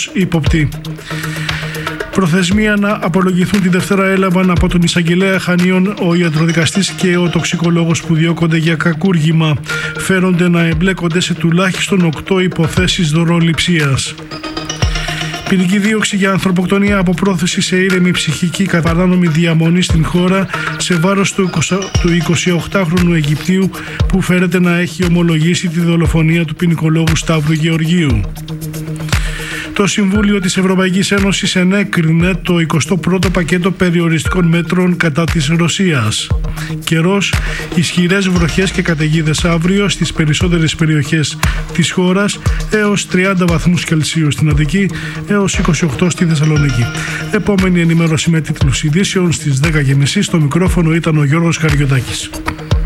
ως ύποπτοι. Προθεσμία να απολογηθούν τη Δευτέρα έλαβαν από τον εισαγγελέα Χανίων ο ιατροδικαστής και ο τοξικολόγος που διώκονται για κακούργημα. Φέρονται να εμπλέκονται σε τουλάχιστον 8 υποθέσεις δωροληψίας. Ποινική δίωξη για ανθρωποκτονία από πρόθεση σε ήρεμη ψυχική παράνομη διαμονή στην χώρα σε βάρος του 28χρονου Αιγυπτίου που φέρεται να έχει ομολογήσει τη δολοφονία του ποινικολόγου Σταύρου Γεωργίου. Το Συμβούλιο της Ευρωπαϊκής Ένωσης ενέκρινε το 21ο πακέτο περιοριστικών μέτρων κατά της Ρωσίας. Καιρός, ισχυρές βροχές και καταιγίδες αύριο στις περισσότερες περιοχές της χώρας, έως 30 βαθμούς Κελσίου στην Αττική, έως 28 στη Θεσσαλονίκη. Επόμενη ενημέρωση με τίτλους ειδήσεων στις 10:30. Στο μικρόφωνο ήταν ο Γιώργος Καριωτάκης.